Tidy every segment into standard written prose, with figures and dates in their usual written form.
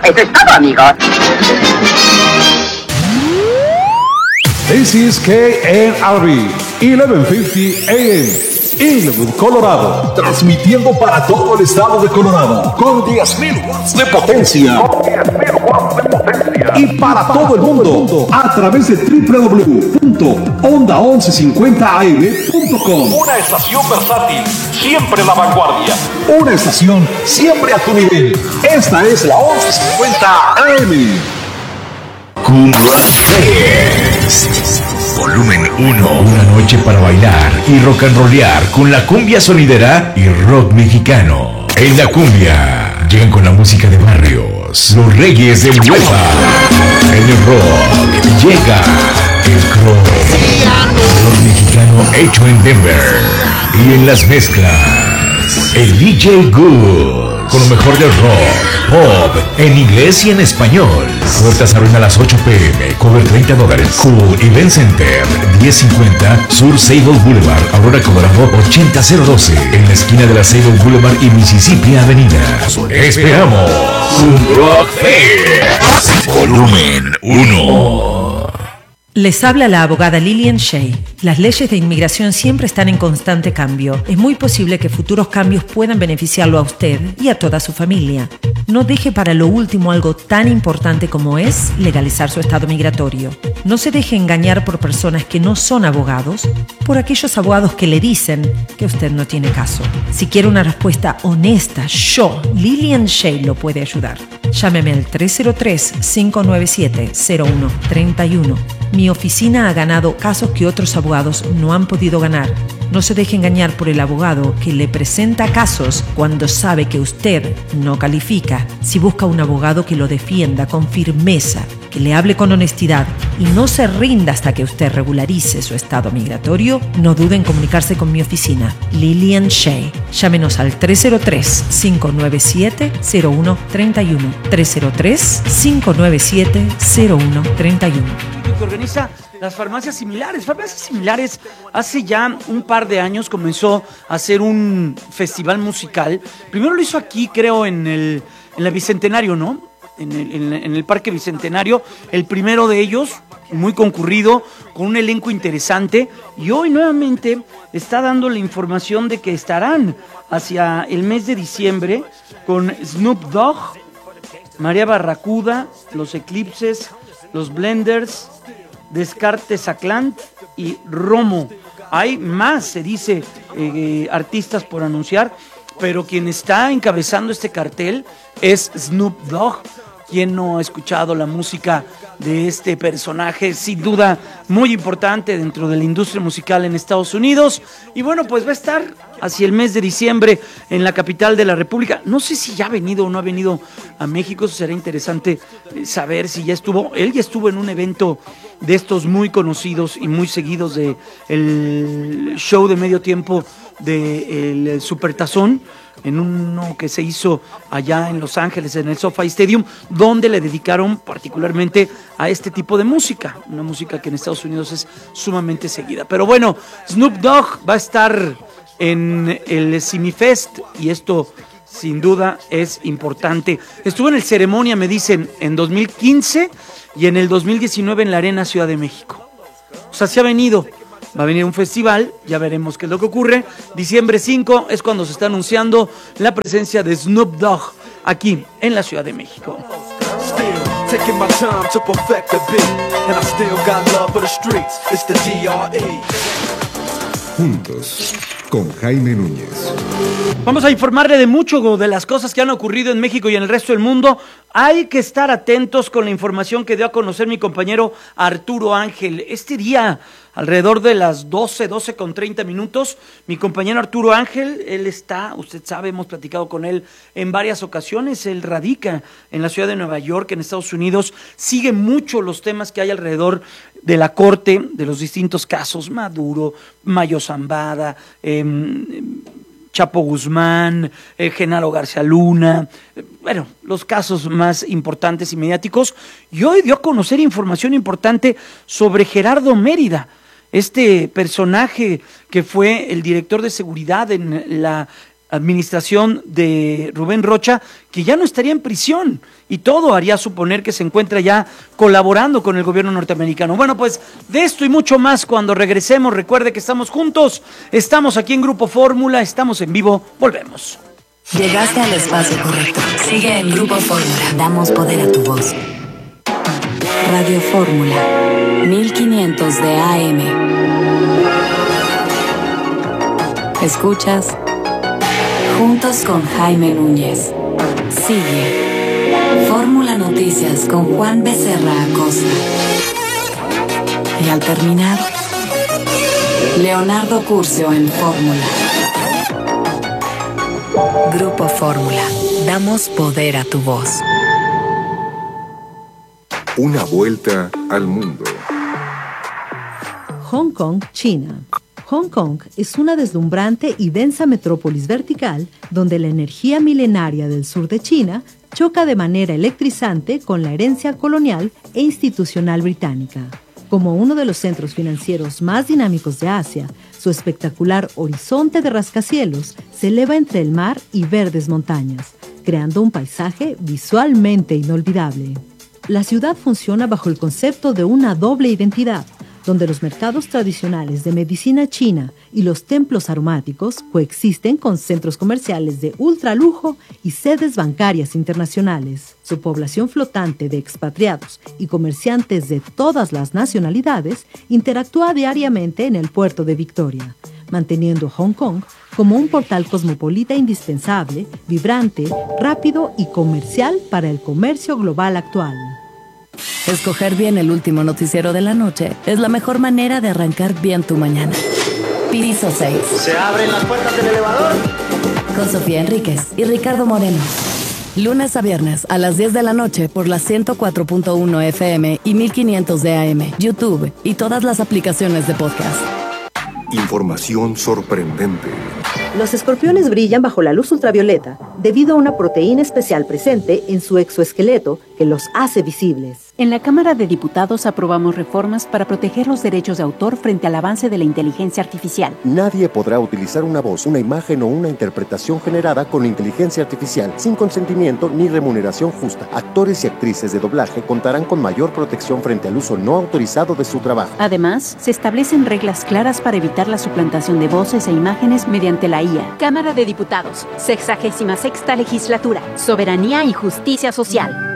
Eso es todo, amigos. This is KNRB 1150 AM, Inglewood, Colorado, transmitiendo para todo el estado de Colorado con 10,000 watts de potencia. Y para todo el mundo a través de www.onda1150am.com. Una estación versátil, siempre la vanguardia. Una estación siempre a tu nivel. Esta es la 1150 AM. Cumbia Fest, volumen 1. Una noche para bailar y rock and rollear con la cumbia sonidera y rock mexicano. En la cumbia llegan con la música de barrios, los reyes de Huepa. En el rock llega el rock mexicano hecho en Denver. Y en las mezclas, el DJ Good. Con lo mejor del rock, pop, en inglés y en español. Puertas abren a las 8 p.m. Cover $30. Cool Event Center, 1050 Sur Sable Boulevard, Aurora, Colorado, 80012. En la esquina de la Sable Boulevard y Mississippi Avenida. Esperamos un Rock Fest, volumen 1. Les habla la abogada Lillian Shea. Las leyes de inmigración siempre están en constante cambio. Es muy posible que futuros cambios puedan beneficiarlo a usted y a toda su familia. No deje para lo último algo tan importante como es legalizar su estado migratorio. No se deje engañar por personas que no son abogados, por aquellos abogados que le dicen que usted no tiene caso. Si quiere una respuesta honesta, yo, Lillian Shea, lo puede ayudar. Llámeme al 303-597-0131. Mi oficina ha ganado casos que otros abogados no han podido ganar. No se deje engañar por el abogado que le presenta casos cuando sabe que usted no califica. Si busca un abogado que lo defienda con firmeza, que le hable con honestidad y no se rinda hasta que usted regularice su estado migratorio, no dude en comunicarse con mi oficina, Lillian Shea. Llámenos al 303-597-0131. 303-597-0131. Que organiza las farmacias similares. Farmacias Similares hace ya un par de años comenzó a hacer un festival musical. Primero lo hizo aquí, creo, en la Bicentenario, ¿no? En el Parque Bicentenario. El primero de ellos, muy concurrido, con un elenco interesante. Y hoy nuevamente está dando la información de que estarán hacia el mes de diciembre con Snoop Dogg, María Barracuda, Los Eclipses, Los Blenders, Descartes Aclant y Romo. Hay más, se dice, artistas por anunciar, pero quien está encabezando este cartel es Snoop Dogg. ¿Quién no ha escuchado la música de este personaje? Sin duda muy importante dentro de la industria musical en Estados Unidos. Y bueno, pues va a estar hacia el mes de diciembre en la capital de la República. No sé si ya ha venido o no ha venido a México. Eso será interesante saber si ya estuvo. Él ya estuvo en un evento de estos muy conocidos y muy seguidos de el show de medio tiempo del Supertazón, en uno que se hizo allá en Los Ángeles, en el SoFi Stadium, donde le dedicaron particularmente a este tipo de música, una música que en Estados Unidos es sumamente seguida. Pero bueno, Snoop Dogg va a estar en el Simifest y esto sin duda es importante. Estuvo en el Ceremonia, me dicen, en 2015 y en el 2019 en la Arena Ciudad de México. O sea, se ha venido. Va a venir un festival, ya veremos qué es lo que ocurre. Diciembre 5 es cuando se está anunciando la presencia de Snoop Dogg aquí en la Ciudad de México. Juntos con Jaime Núñez. Vamos a informarle de mucho de las cosas que han ocurrido en México y en el resto del mundo. Hay que estar atentos con la información que dio a conocer mi compañero Arturo Ángel. Este día, alrededor de las 12:30, mi compañero Arturo Ángel, él está, usted sabe, hemos platicado con él en varias ocasiones, él radica en la ciudad de Nueva York, en Estados Unidos, sigue mucho los temas que hay alrededor de la corte, de los distintos casos, Maduro, Mayo Zambada, Chapo Guzmán, Genaro García Luna, bueno, los casos más importantes y mediáticos. Y hoy dio a conocer información importante sobre Gerardo Mérida, este personaje que fue el director de seguridad en la administración de Rubén Rocha, que ya no estaría en prisión, y todo haría suponer que se encuentra ya colaborando con el gobierno norteamericano. Bueno, pues de esto y mucho más cuando regresemos. Recuerde que estamos juntos, estamos aquí en Grupo Fórmula, estamos en vivo, volvemos. Llegaste al espacio correcto. Sigue en Grupo Fórmula. Damos poder a tu voz. Radio Fórmula, 1500 de AM. Escuchas Juntos con Jaime Núñez. Sigue Fórmula Noticias con Juan Becerra Acosta. Y al terminar, Leonardo Curcio en Fórmula. Grupo Fórmula. Damos poder a tu voz. Una vuelta al mundo. Hong Kong, China. Hong Kong es una deslumbrante y densa metrópolis vertical donde la energía milenaria del sur de China choca de manera electrizante con la herencia colonial e institucional británica. Como uno de los centros financieros más dinámicos de Asia, su espectacular horizonte de rascacielos se eleva entre el mar y verdes montañas, creando un paisaje visualmente inolvidable. La ciudad funciona bajo el concepto de una doble identidad, donde los mercados tradicionales de medicina china y los templos aromáticos coexisten con centros comerciales de ultralujo y sedes bancarias internacionales. Su población flotante de expatriados y comerciantes de todas las nacionalidades interactúa diariamente en el puerto de Victoria, manteniendo Hong Kong como un portal cosmopolita indispensable, vibrante, rápido y comercial para el comercio global actual. Escoger bien el último noticiero de la noche es la mejor manera de arrancar bien tu mañana. Piso 6. ¿Se abren las puertas del elevador? Con Sofía Enríquez y Ricardo Moreno. Lunes a viernes a las 10 de la noche por la 104.1 FM y 1500 de AM, YouTube y todas las aplicaciones de podcast. Información sorprendente. Los escorpiones brillan bajo la luz ultravioleta debido a una proteína especial presente en su exoesqueleto que los hace visibles. En la Cámara de Diputados aprobamos reformas para proteger los derechos de autor frente al avance de la inteligencia artificial. Nadie podrá utilizar una voz, una imagen o una interpretación generada con inteligencia artificial sin consentimiento ni remuneración justa. Actores y actrices de doblaje contarán con mayor protección frente al uso no autorizado de su trabajo. Además, se establecen reglas claras para evitar la suplantación de voces e imágenes mediante la IA. Cámara de Diputados, 66ª Legislatura, Soberanía y Justicia Social.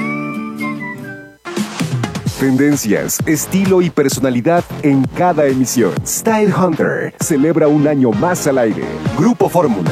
Tendencias, estilo y personalidad en cada emisión. Style Hunter celebra un año más al aire. Grupo Fórmula.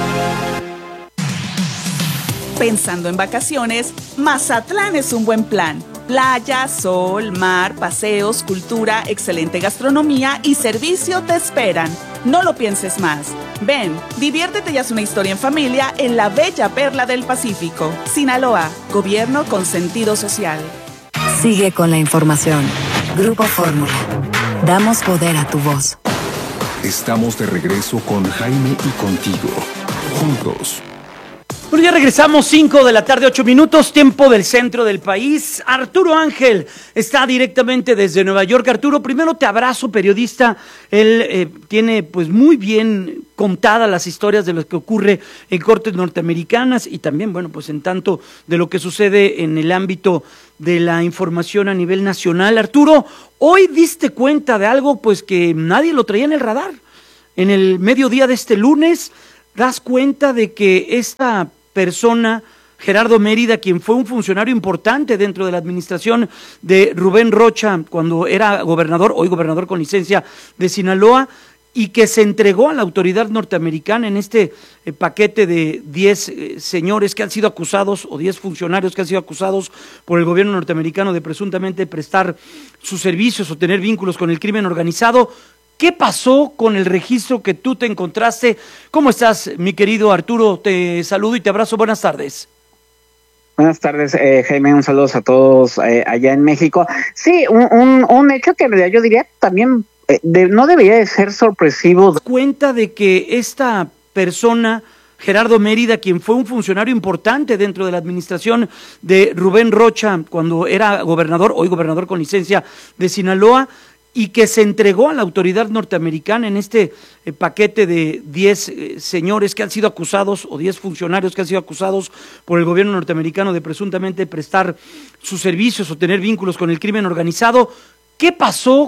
Pensando en vacaciones, Mazatlán es un buen plan. Playa, sol, mar, paseos, cultura, excelente gastronomía y servicio te esperan. No lo pienses más. Ven, diviértete y haz una historia en familia en la bella perla del Pacífico. Sinaloa, gobierno con sentido social. Sigue con la información. Grupo Fórmula. Damos poder a tu voz. Estamos de regreso con Jaime y contigo. Juntos. Bueno, ya regresamos, 5 de la tarde, 8 minutos, tiempo del centro del país. Arturo Ángel está directamente desde Nueva York. Arturo, primero te abrazo, periodista. Él tiene pues muy bien contadas las historias de lo que ocurre en cortes norteamericanas y también, bueno, pues en tanto de lo que sucede en el ámbito de la información a nivel nacional. Arturo, hoy diste cuenta de algo pues que nadie lo traía en el radar. En el mediodía de este lunes das cuenta de que esta persona, Gerardo Mérida, quien fue un funcionario importante dentro de la administración de Rubén Rocha cuando era gobernador, hoy gobernador con licencia de Sinaloa, y que se entregó a la autoridad norteamericana en este paquete de 10 señores que han sido acusados, o 10 funcionarios que han sido acusados por el gobierno norteamericano de presuntamente prestar sus servicios o tener vínculos con el crimen organizado. ¿Qué pasó con el registro que tú te encontraste? ¿Cómo estás, mi querido Arturo? Te saludo y te abrazo. Buenas tardes. Buenas tardes, Jaime. Un saludo a todos allá en México. Sí, un hecho que en realidad yo diría también no debería de ser sorpresivo. Cuenta de que esta persona, Gerardo Mérida, quien fue un funcionario importante dentro de la administración de Rubén Rocha cuando era gobernador, hoy gobernador con licencia de Sinaloa, y que se entregó a la autoridad norteamericana en este paquete de 10 señores que han sido acusados, o 10 funcionarios que han sido acusados por el gobierno norteamericano de presuntamente prestar sus servicios o tener vínculos con el crimen organizado. ¿Qué pasó